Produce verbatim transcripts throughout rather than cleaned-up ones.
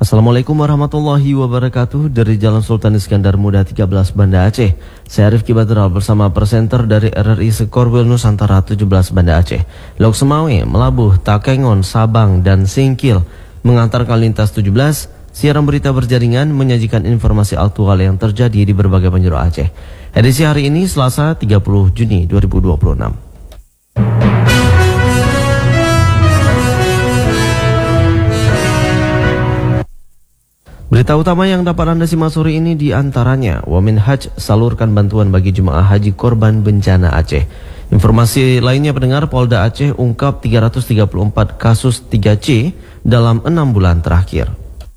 Assalamualaikum warahmatullahi wabarakatuh. Dari Jalan Sultan Iskandar Muda tiga belas Banda Aceh, saya Rifki Badral bersama presenter dari R R I Sekorwil Nusantara tujuh belas Banda Aceh. Lok Semawe, Melabuh, Takengon, Sabang, dan Singkil mengantarkan lintas tujuh belas. Siaran berita berjaringan menyajikan informasi aktual yang terjadi di berbagai penjuru Aceh. Edisi hari ini Selasa tiga puluh Juni dua ribu dua puluh enam. Berita utama yang dapat Anda simak sore ini diantaranya, Wamen Haj salurkan bantuan bagi jemaah haji korban bencana Aceh. Informasi lainnya pendengar, Polda Aceh ungkap tiga ratus tiga puluh empat kasus tiga C dalam enam bulan terakhir.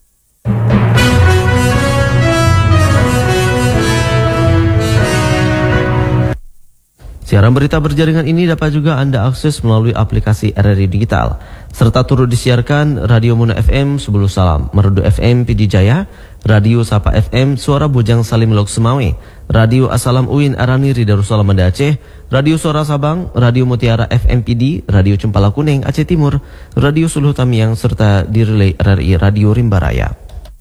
Siaran berita berjaringan ini dapat juga Anda akses melalui aplikasi R R I Digital, serta turut disiarkan Radio Muna F M Subulu Salam, Merdu F M P D Jaya, Radio Sapa F M Suara Bujang Salim Lok Semawe, Radio Asalam Uin Araniri Darussalam Banda Aceh, Radio Suara Sabang, Radio Mutiara F M P D, Radio Cempala Kuning Aceh Timur, Radio Suluh Tamiang, serta di relay R R I Radio Rimba Raya.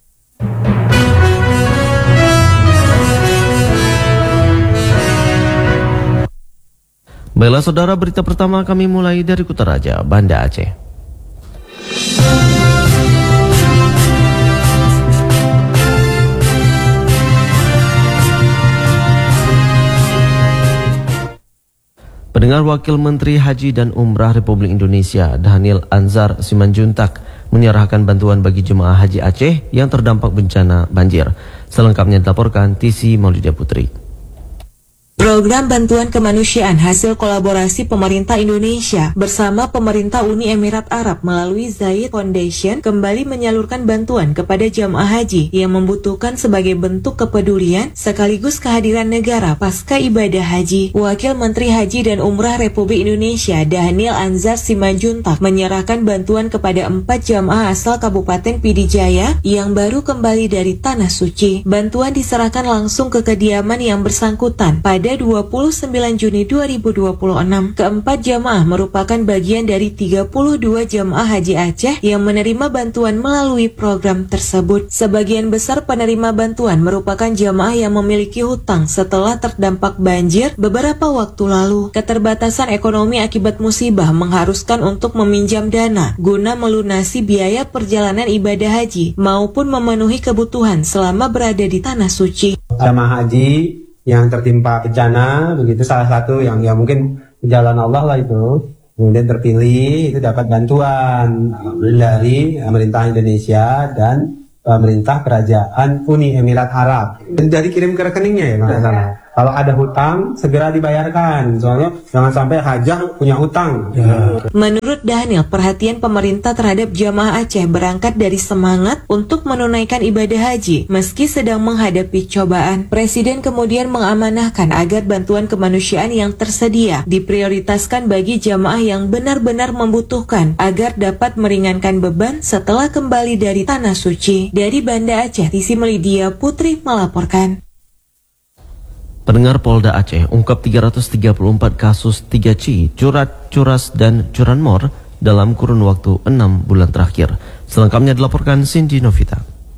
Baiklah saudara, berita pertama kami mulai dari Kutaraja, Banda Aceh. Pendengar, Wakil Menteri Haji dan Umrah Republik Indonesia Dhanil Anzar Simanjuntak menyerahkan bantuan bagi jemaah haji Aceh yang terdampak bencana banjir. Selengkapnya dilaporkan Tisi Maulidia Putri. Program bantuan kemanusiaan hasil kolaborasi pemerintah Indonesia bersama pemerintah Uni Emirat Arab melalui Zayed Foundation kembali menyalurkan bantuan kepada jamaah haji yang membutuhkan sebagai bentuk kepedulian sekaligus kehadiran negara pasca ibadah haji. Wakil Menteri Haji dan Umrah Republik Indonesia Dhanil Anzar Simanjuntak menyerahkan bantuan kepada empat jamaah asal Kabupaten Pidijaya yang baru kembali dari Tanah Suci. Bantuan diserahkan langsung ke kediaman yang bersangkutan pada dua puluh sembilan Juni dua ribu dua puluh enam. Keempat jamaah merupakan bagian dari tiga puluh dua jamaah haji Aceh yang menerima bantuan melalui program tersebut. Sebagian besar penerima bantuan merupakan jamaah yang memiliki hutang setelah terdampak banjir beberapa waktu lalu. Keterbatasan ekonomi akibat musibah mengharuskan untuk meminjam dana guna melunasi biaya perjalanan ibadah haji maupun memenuhi kebutuhan selama berada di Tanah Suci. Jamaah haji yang tertimpa bencana, begitu salah satu yang ya mungkin jalan Allah lah itu, kemudian terpilih itu dapat bantuan dari pemerintah Indonesia dan pemerintah kerajaan Uni Emirat Arab. Dan dari kirim ke rekeningnya ya Mas. Kalau ada hutang segera dibayarkan, soalnya jangan sampai hajah punya hutang. Ya. Menurut Dhanil, perhatian pemerintah terhadap jamaah Aceh berangkat dari semangat untuk menunaikan ibadah haji meski sedang menghadapi cobaan. Presiden kemudian mengamanahkan agar bantuan kemanusiaan yang tersedia diprioritaskan bagi jamaah yang benar-benar membutuhkan agar dapat meringankan beban setelah kembali dari Tanah Suci. Dari Banda Aceh, Tisi Maulidia Putri melaporkan. Pendengar, Polda Aceh ungkap tiga ratus tiga puluh empat kasus tiga C, curat, curas, dan curanmor dalam kurun waktu enam bulan terakhir. Selengkapnya dilaporkan Cindy Novita.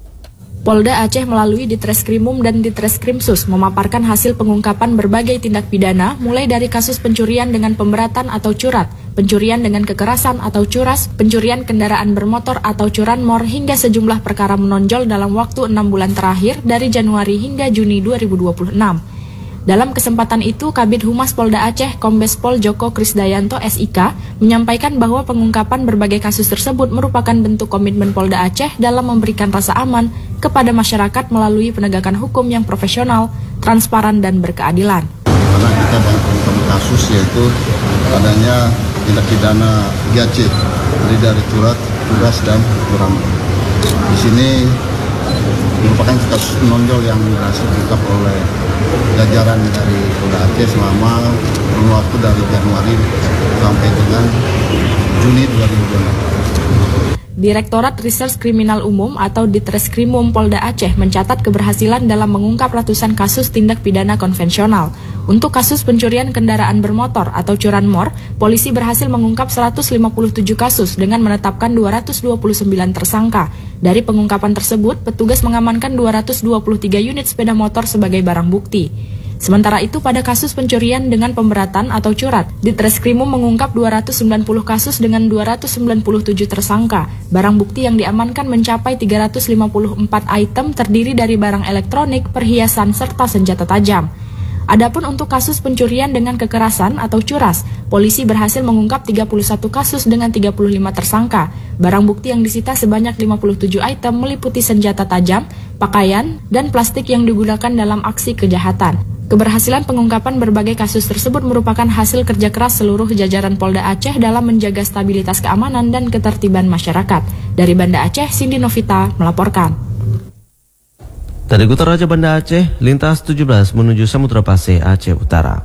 Polda Aceh melalui Ditreskrimum dan Ditreskrimsus memaparkan hasil pengungkapan berbagai tindak pidana mulai dari kasus pencurian dengan pemberatan atau curat, pencurian dengan kekerasan atau curas, pencurian kendaraan bermotor atau curanmor hingga sejumlah perkara menonjol dalam waktu enam bulan terakhir dari Januari hingga Juni dua ribu dua puluh enam. Dalam kesempatan itu, Kabid Humas Polda Aceh, Kombes Pol Joko Krisdayanto S I K, menyampaikan bahwa pengungkapan berbagai kasus tersebut merupakan bentuk komitmen Polda Aceh dalam memberikan rasa aman kepada masyarakat melalui penegakan hukum yang profesional, transparan, dan berkeadilan. Karena kita banyak kasus yaitu adanya tindak pidana tiga C, terdiri dari curat, curas, dan curanmor. Di sini merupakan kasus menonjol yang berhasil diungkap oleh jajaran dari Polda Aceh selama kurun waktu dari Januari sampai dengan Juni dua ribu dua puluh enam. Direktorat Reserse Kriminal Umum atau Ditreskrimum Polda Aceh mencatat keberhasilan dalam mengungkap ratusan kasus tindak pidana konvensional. Untuk kasus pencurian kendaraan bermotor atau curanmor, polisi berhasil mengungkap seratus lima puluh tujuh kasus dengan menetapkan dua ratus dua puluh sembilan tersangka. Dari pengungkapan tersebut, petugas mengamankan dua ratus dua puluh tiga unit sepeda motor sebagai barang bukti. Sementara itu, pada kasus pencurian dengan pemberatan atau curat, Ditreskrimum mengungkap dua ratus sembilan puluh kasus dengan dua ratus sembilan puluh tujuh tersangka. Barang bukti yang diamankan mencapai tiga ratus lima puluh empat item terdiri dari barang elektronik, perhiasan, serta senjata tajam. Adapun untuk kasus pencurian dengan kekerasan atau curas, polisi berhasil mengungkap tiga puluh satu kasus dengan tiga puluh lima tersangka. Barang bukti yang disita sebanyak lima puluh tujuh item meliputi senjata tajam, pakaian, dan plastik yang digunakan dalam aksi kejahatan. Keberhasilan pengungkapan berbagai kasus tersebut merupakan hasil kerja keras seluruh jajaran Polda Aceh dalam menjaga stabilitas keamanan dan ketertiban masyarakat. Dari Banda Aceh, Cindy Novita melaporkan. Dari Kuta Raja Banda Aceh, lintas tujuh belas menuju Samudra Pasir, Aceh Utara.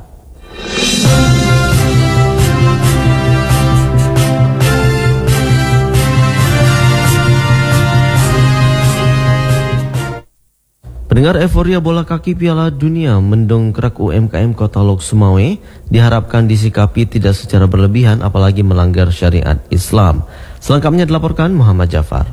Pendengar, euforia bola kaki Piala Dunia mendongkrak U M K M Kota Lok Sumawe diharapkan disikapi tidak secara berlebihan apalagi melanggar syariat Islam. Selengkapnya dilaporkan Muhammad Jafar.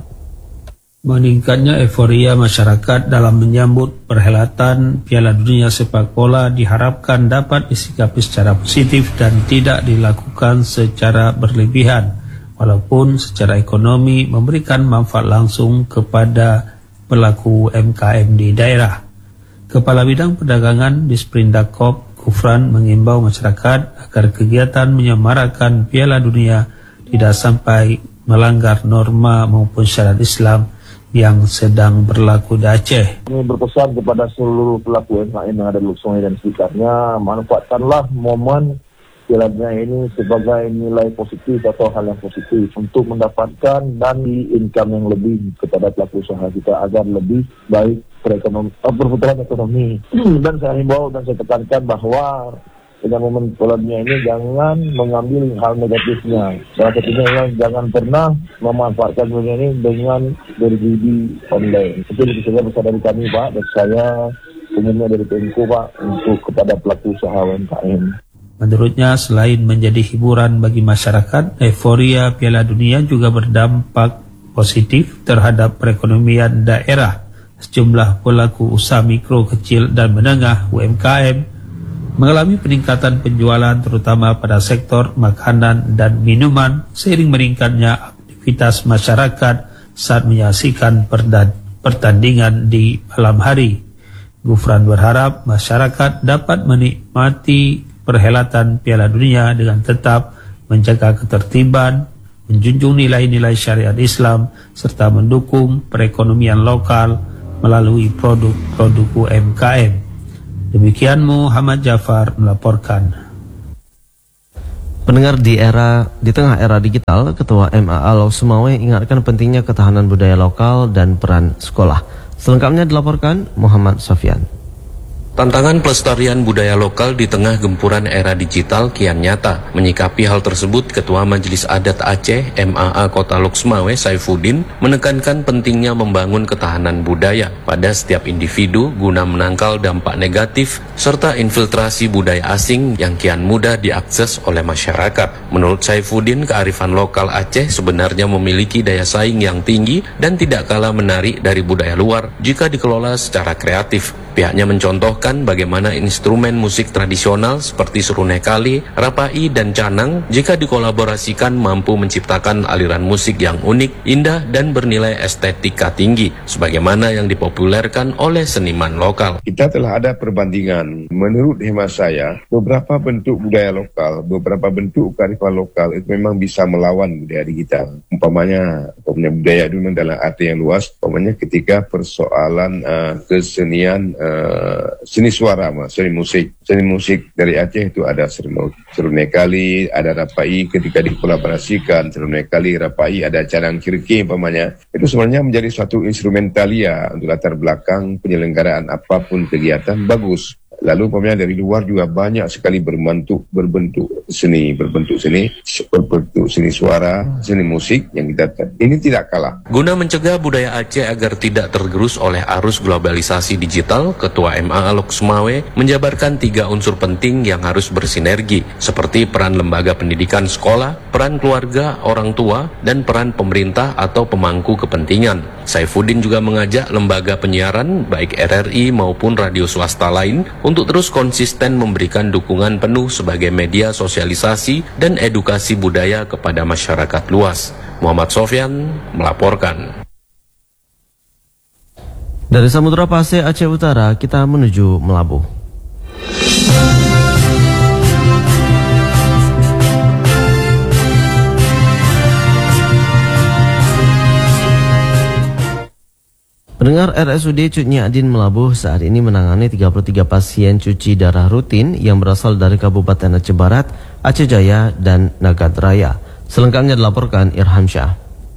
Meningkatnya euforia masyarakat dalam menyambut perhelatan Piala Dunia sepak bola diharapkan dapat disikapi secara positif dan tidak dilakukan secara berlebihan, walaupun secara ekonomi memberikan manfaat langsung kepada pelaku U M K M di daerah. Kepala Bidang Perdagangan di Sprindakop, Gufran, mengimbau masyarakat agar kegiatan menyemarakan Piala Dunia tidak sampai melanggar norma maupun syariat Islam yang sedang berlaku di Aceh. Ini berpesan kepada seluruh pelaku U M K M yang ada di Lok Sumawe dan sekitarnya, manfaatkanlah momen Piala Dunia ini sebagai nilai positif atau hal yang positif untuk mendapatkan dan income yang lebih kepada pelaku usaha kita agar lebih baik perekonomian, perputaran ekonomi. Dan saya himbau dan saya tekankan bahwa dengan momen Piala Dunia ini jangan mengambil hal negatifnya. Salah satunya adalah jangan pernah memanfaatkan dunia ini dengan berjudi online. Itu lebih saja besar dari kami, Pak, dan saya umumnya dari Pemko, Pak, untuk kepada pelaku usaha U M K M. Menurutnya, selain menjadi hiburan bagi masyarakat, euforia Piala Dunia juga berdampak positif terhadap perekonomian daerah. Sejumlah pelaku usaha mikro, kecil, dan menengah U M K M mengalami peningkatan penjualan terutama pada sektor makanan dan minuman seiring meningkatnya aktivitas masyarakat saat menyaksikan pertandingan di malam hari. Gufran berharap masyarakat dapat menikmati perhelatan Piala Dunia dengan tetap menjaga ketertiban, menjunjung nilai-nilai syariat Islam, serta mendukung perekonomian lokal melalui produk-produk U M K M. Demikian Muhammad Jafar melaporkan. Pendengar, di era di tengah era digital, Ketua M A A Lok Sumawe ingatkan pentingnya ketahanan budaya lokal dan peran sekolah. Selengkapnya dilaporkan Muhammad Sofyan. Tantangan pelestarian budaya lokal di tengah gempuran era digital kian nyata. Menyikapi hal tersebut, Ketua Majelis Adat Aceh M A A Kota Lok Sumawe Saifuddin menekankan pentingnya membangun ketahanan budaya pada setiap individu guna menangkal dampak negatif serta infiltrasi budaya asing yang kian mudah diakses oleh masyarakat. Menurut Saifuddin, kearifan lokal Aceh sebenarnya memiliki daya saing yang tinggi dan tidak kalah menarik dari budaya luar jika dikelola secara kreatif. Pihaknya mencontohkan bagaimana instrumen musik tradisional seperti serunai kali, rapai, dan canang jika dikolaborasikan mampu menciptakan aliran musik yang unik, indah, dan bernilai estetika tinggi, sebagaimana yang dipopulerkan oleh seniman lokal. Kita telah ada perbandingan. Menurut hemat saya, beberapa bentuk budaya lokal, beberapa bentuk kearifan lokal itu memang bisa melawan budaya digital. Umpamanya, umpamanya budaya dulu dalam arti yang luas, umpamanya ketika persoalan uh, kesenian Uh, seni suara, seni musik. Seni musik dari Aceh itu ada serunai kali, ada rapai ketika dikolaborasikan, serunai kali, rapai, ada canang kirki umpamanya. Itu sebenarnya menjadi suatu instrumentalia untuk latar belakang penyelenggaraan apapun kegiatan bagus. Lalu umpamanya dari luar juga banyak sekali berbentuk berbentuk seni, berbentuk seni, berbentuk seni suara, seni musik yang kita ini tidak kalah. Guna mencegah budaya Aceh agar tidak tergerus oleh arus globalisasi digital, Ketua M A A Loksmawe menjabarkan tiga unsur penting yang harus bersinergi, seperti peran lembaga pendidikan sekolah, peran keluarga, orang tua, dan peran pemerintah atau pemangku kepentingan. Saifuddin juga mengajak lembaga penyiaran, baik R R I maupun radio swasta lain, untuk terus konsisten memberikan dukungan penuh sebagai media sosialisasi dan edukasi budaya kepada masyarakat luas. Muhammad Sofyan melaporkan. Dari Samudra Pasir Aceh Utara, kita menuju Melabuh. Pendengar, R S U D Cut Nyak Dien Melabuh saat ini menangani tiga puluh tiga pasien cuci darah rutin yang berasal dari Kabupaten Aceh Barat, Aceh Jaya, dan Nagan Raya. Selengkapnya dilaporkan Irham Syah.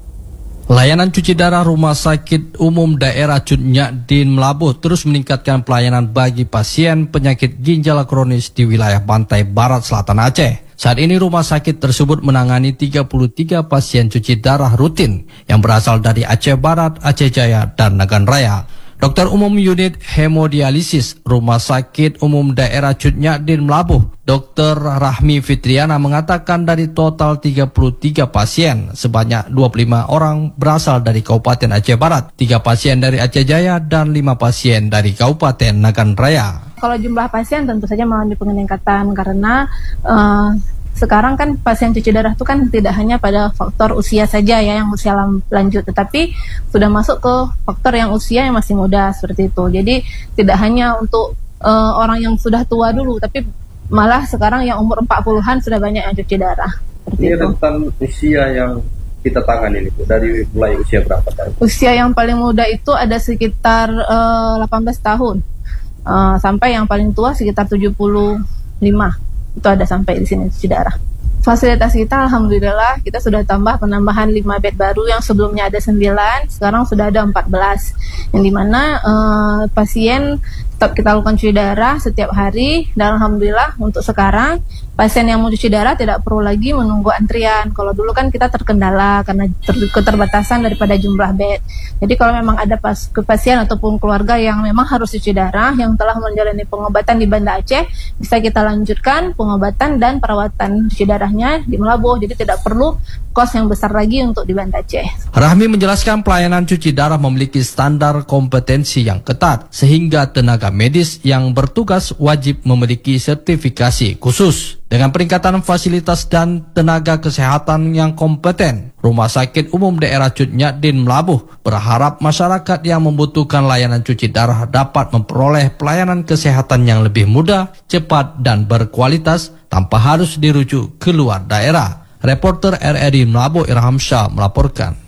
Layanan cuci darah Rumah Sakit Umum Daerah Cut Nyak Dien Melabuh terus meningkatkan pelayanan bagi pasien penyakit ginjal kronis di wilayah pantai barat selatan Aceh. Saat ini rumah sakit tersebut menangani tiga puluh tiga pasien cuci darah rutin yang berasal dari Aceh Barat, Aceh Jaya, dan Nagan Raya. Dokter Umum Unit Hemodialisis Rumah Sakit Umum Daerah Cut Nyak Dien Melabuh, Dokter Rahmi Fitriana mengatakan dari total tiga puluh tiga pasien, sebanyak dua puluh lima orang berasal dari Kabupaten Aceh Barat, tiga pasien dari Aceh Jaya, dan lima pasien dari Kabupaten Nagan Raya. Kalau jumlah pasien tentu saja mengalami peningkatan karena uh, sekarang kan pasien cuci darah itu kan tidak hanya pada faktor usia saja ya, yang usia lanjut, tetapi sudah masuk ke faktor yang usia yang masih muda seperti itu. Jadi tidak hanya untuk uh, orang yang sudah tua dulu, tapi malah sekarang yang umur empat puluhan sudah banyak yang cuci darah. Seperti Ini itu. tentang usia yang kita tangani ini, dari mulai usia berapa tahun? Usia yang paling muda itu ada sekitar uh, delapan belas tahun. Uh, sampai yang paling tua sekitar tujuh puluh lima. Itu ada sampai di sini cuci darah. Fasilitas kita alhamdulillah kita sudah tambah penambahan lima bed baru, yang sebelumnya ada sembilan, sekarang sudah ada empat belas. Yang dimana uh, pasien tetap kita lakukan cuci darah setiap hari, dan alhamdulillah untuk sekarang pasien yang mau cuci darah tidak perlu lagi menunggu antrian. Kalau dulu kan kita terkendala karena ter- keterbatasan daripada jumlah bed. Jadi kalau memang ada pas- ke pasien ataupun keluarga yang memang harus cuci darah, yang telah menjalani pengobatan di Banda Aceh, bisa kita lanjutkan pengobatan dan perawatan cuci darahnya di Melabuh. Jadi tidak perlu kos yang besar lagi untuk di Banda Aceh. Rahmi menjelaskan pelayanan cuci darah memiliki standar kompetensi yang ketat, sehingga tenaga medis yang bertugas wajib memiliki sertifikasi khusus. Dengan peningkatan fasilitas dan tenaga kesehatan yang kompeten, Rumah Sakit Umum Daerah Cut Nyak Dien Melabuh berharap masyarakat yang membutuhkan layanan cuci darah dapat memperoleh pelayanan kesehatan yang lebih mudah, cepat, dan berkualitas tanpa harus dirujuk ke luar daerah. Reporter R R I Melabuh Irham Syah melaporkan.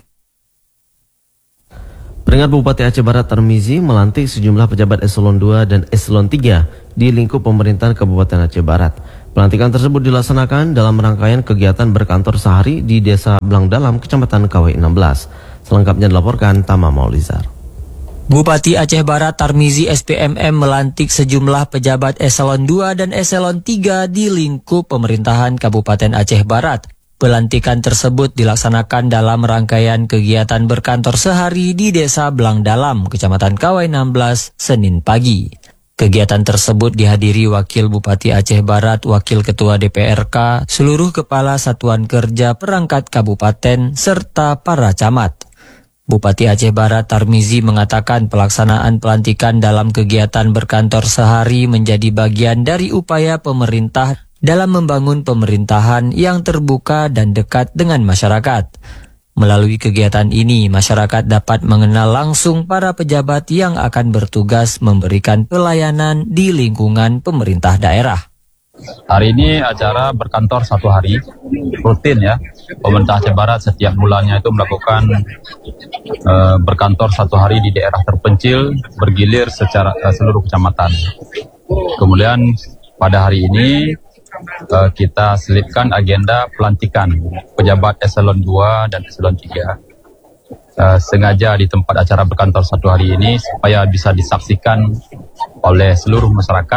Pendengar, Bupati Aceh Barat Tarmizi melantik sejumlah pejabat eselon dua dan eselon tiga di lingkup pemerintahan Kabupaten Aceh Barat. Pelantikan tersebut dilaksanakan dalam rangkaian kegiatan berkantor sehari di Desa Blang Dalam, Kecamatan K W enam belas. Selengkapnya dilaporkan Tama Maulizar. Bupati Aceh Barat Tarmizi S P M M melantik sejumlah pejabat eselon dua dan eselon tiga di lingkup pemerintahan Kabupaten Aceh Barat. Pelantikan tersebut dilaksanakan dalam rangkaian kegiatan berkantor sehari di Desa Blang Dalam, Kecamatan K W enam belas, Senin pagi. Kegiatan tersebut dihadiri Wakil Bupati Aceh Barat, Wakil Ketua D P R K, seluruh Kepala Satuan Kerja Perangkat Kabupaten, serta para camat. Bupati Aceh Barat Tarmizi mengatakan pelaksanaan pelantikan dalam kegiatan berkantor sehari menjadi bagian dari upaya pemerintah dalam membangun pemerintahan yang terbuka dan dekat dengan masyarakat. Melalui kegiatan ini, masyarakat dapat mengenal langsung para pejabat yang akan bertugas memberikan pelayanan di lingkungan pemerintah daerah. Hari ini acara berkantor satu hari, rutin ya. Pemerintah Aceh Barat setiap bulannya itu melakukan uh, berkantor satu hari di daerah terpencil, bergilir secara uh, seluruh kecamatan. Kemudian pada hari ini Uh, kita selipkan agenda pelantikan pejabat eselon dua dan eselon tiga. Uh, sengaja di tempat acara berkantor satu hari ini supaya bisa disaksikan oleh seluruh masyarakat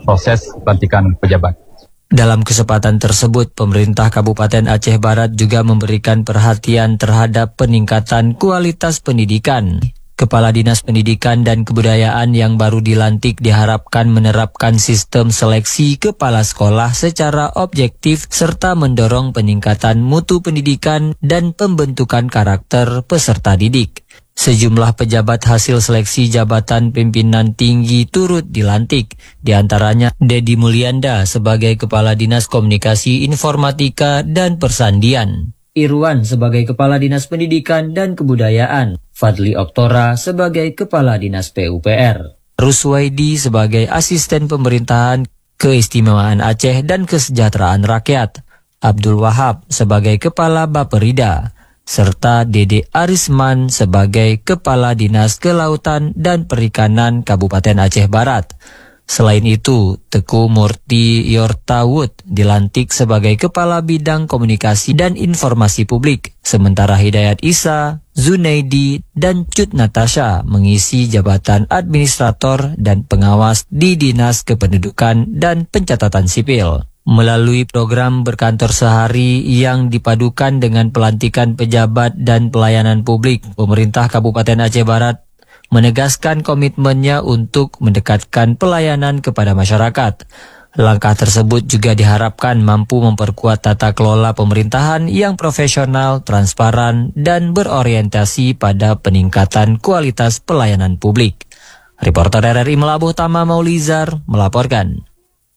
proses pelantikan pejabat. Dalam kesempatan tersebut, pemerintah Kabupaten Aceh Barat juga memberikan perhatian terhadap peningkatan kualitas pendidikan. Kepala Dinas Pendidikan dan Kebudayaan yang baru dilantik diharapkan menerapkan sistem seleksi kepala sekolah secara objektif serta mendorong peningkatan mutu pendidikan dan pembentukan karakter peserta didik. Sejumlah pejabat hasil seleksi jabatan pimpinan tinggi turut dilantik, diantaranya Dedi Mulyanda sebagai Kepala Dinas Komunikasi Informatika dan Persandian, Irwan sebagai Kepala Dinas Pendidikan dan Kebudayaan, Fadli Oktora sebagai Kepala Dinas P U P R, Ruswaidi sebagai Asisten Pemerintahan Keistimewaan Aceh dan Kesejahteraan Rakyat, Abdul Wahab sebagai Kepala Baperida, serta Dede Arisman sebagai Kepala Dinas Kelautan dan Perikanan Kabupaten Aceh Barat. Selain itu, Teku Murti Yortawut dilantik sebagai Kepala Bidang Komunikasi dan Informasi Publik, sementara Hidayat Isa, Zunaidi, dan Cut Natasha mengisi jabatan Administrator dan Pengawas di Dinas Kependudukan dan Pencatatan Sipil. Melalui program berkantor sehari yang dipadukan dengan pelantikan pejabat dan pelayanan publik, pemerintah Kabupaten Aceh Barat menegaskan komitmennya untuk mendekatkan pelayanan kepada masyarakat. Langkah tersebut juga diharapkan mampu memperkuat tata kelola pemerintahan yang profesional, transparan, dan berorientasi pada peningkatan kualitas pelayanan publik. Reporter R R I Melabuh Tama Maulizar melaporkan.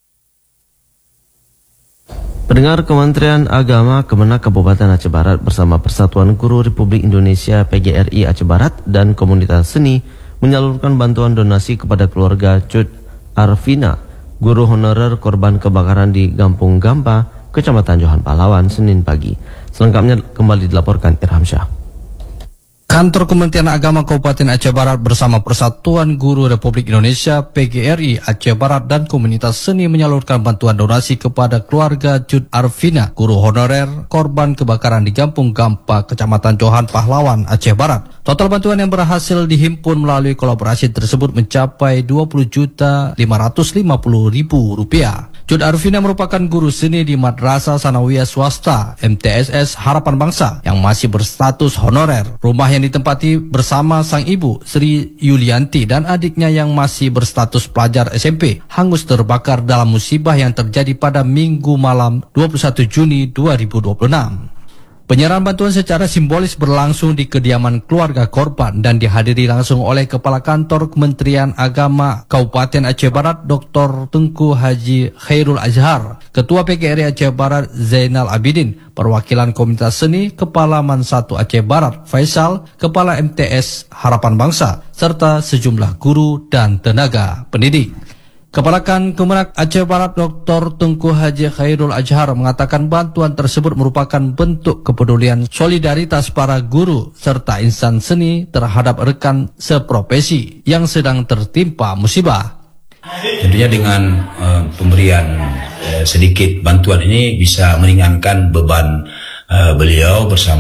Pendengar, Kementerian Agama Kemenak Kabupaten Aceh Barat bersama Persatuan Guru Republik Indonesia P G R I Aceh Barat dan komunitas seni menyalurkan bantuan donasi kepada keluarga Cut Arvina, guru honorer korban kebakaran di Gampung Gampa, Kecamatan Johan Pahlawan, Senin pagi. Selengkapnya kembali dilaporkan Irham Syah. Kantor Kementerian Agama Kabupaten Aceh Barat bersama Persatuan Guru Republik Indonesia P G R I Aceh Barat dan komunitas seni menyalurkan bantuan donasi kepada keluarga Cut Arvina, guru honorer korban kebakaran di Gampung Gampa, Kecamatan Johan Pahlawan, Aceh Barat. Total bantuan yang berhasil dihimpun melalui kolaborasi tersebut mencapai dua puluh juta lima ratus lima puluh ribu rupiah. Cut Arvina merupakan guru seni di Madrasah Sanawiyah Swasta M T S S Harapan Bangsa yang masih berstatus honorer. Rumah yang ditempati bersama sang ibu Sri Yulianti dan adiknya yang masih berstatus pelajar S M P hangus terbakar dalam musibah yang terjadi pada Minggu malam dua puluh satu Juni dua ribu dua puluh enam. Penyerahan bantuan secara simbolis berlangsung di kediaman keluarga korban dan dihadiri langsung oleh Kepala Kantor Kementerian Agama Kabupaten Aceh Barat Doktor Tengku Haji Khairul Azhar, Ketua P G R I Aceh Barat Zainal Abidin, perwakilan komunitas seni Kepala Man satu Aceh Barat Faisal, Kepala M T S Harapan Bangsa, serta sejumlah guru dan tenaga pendidik. Kepala Kan Kemenak Aceh Barat Doktor Tengku Haji Khairul Azhar mengatakan bantuan tersebut merupakan bentuk kepedulian solidaritas para guru serta insan seni terhadap rekan seprofesi yang sedang tertimpa musibah. Tentunya dengan uh, pemberian uh, sedikit bantuan ini bisa meringankan beban uh, beliau bersama